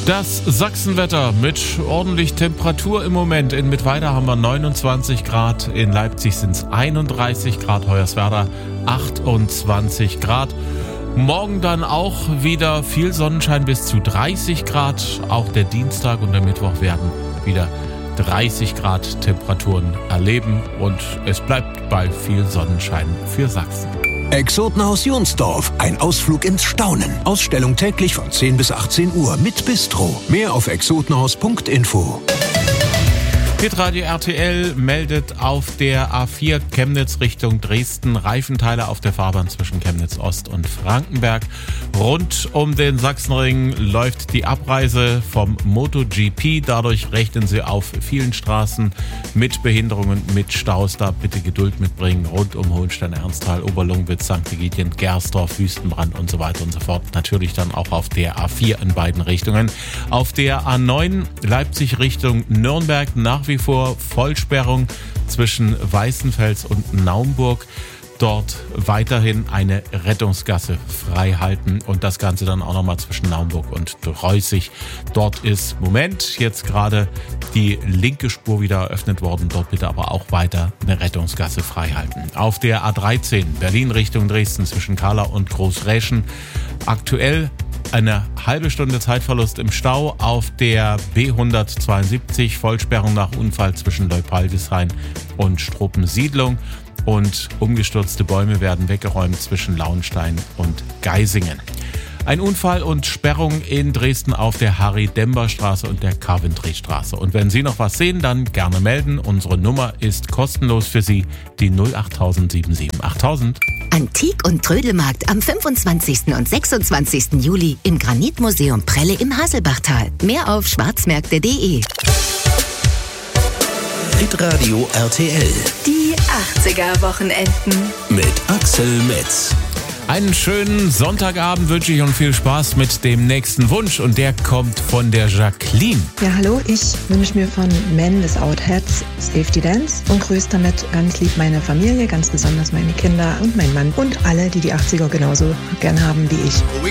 Das Sachsenwetter mit ordentlich Temperatur im Moment. In Mittweida haben wir 29 Grad, in Leipzig sind es 31 Grad, Hoyerswerda 28 Grad. Morgen dann auch wieder viel Sonnenschein bis zu 30 Grad. Auch der Dienstag und der Mittwoch werden wieder 30 Grad Temperaturen erleben und es bleibt bei viel Sonnenschein für Sachsen. Exotenhaus Jonsdorf, ein Ausflug ins Staunen. Ausstellung täglich von 10 bis 18 Uhr mit Bistro. Mehr auf exotenhaus.info. Hitradio RTL meldet auf der A4 Chemnitz Richtung Dresden Reifenteile auf der Fahrbahn zwischen Chemnitz Ost und Frankenberg. Rund um den Sachsenring läuft die Abreise vom MotoGP. Dadurch rechnen Sie auf vielen Straßen mit Behinderungen, mit Staus. Da bitte Geduld mitbringen. Rund um Hohenstein, Ernsthal, Oberlungwitz, St. Egidien, Gersdorf, Wüstenbrand und so weiter und so fort. Natürlich dann auch auf der A4 in beiden Richtungen. Auf der A9 Leipzig Richtung Nürnberg nach wie vor Vollsperrung zwischen Weißenfels und Naumburg. Dort weiterhin eine Rettungsgasse frei halten und das Ganze dann auch nochmal zwischen Naumburg und Reußig. Dort ist jetzt gerade die linke Spur wieder eröffnet worden. Dort bitte aber auch weiter eine Rettungsgasse frei halten. Auf der A13 Berlin Richtung Dresden zwischen Kahla und Großräschen aktuell eine halbe Stunde Zeitverlust im Stau. Auf der B172 Vollsperrung nach Unfall zwischen Leupaldishain und Struppensiedlung. Und umgestürzte Bäume werden weggeräumt zwischen Lauenstein und Geisingen. Ein Unfall und Sperrung in Dresden auf der Harry-Dember-Straße und der Coventry-Straße. Und wenn Sie noch was sehen, dann gerne melden. Unsere Nummer ist kostenlos für Sie, die 08000 77 8000. Antik- und Trödelmarkt am 25. und 26. Juli im Granitmuseum Prelle im Haselbachtal. Mehr auf schwarzmärkte.de. Hitradio RTL. Die 80er-Wochenenden. Mit Axel Metz. Einen schönen Sonntagabend wünsche ich und viel Spaß mit dem nächsten Wunsch. Und der kommt von der Jacqueline. Ja, hallo, ich wünsche mir von Men Without Hats Safety Dance und grüße damit ganz lieb meine Familie, ganz besonders meine Kinder und mein Mann und alle, die die 80er genauso gern haben wie ich.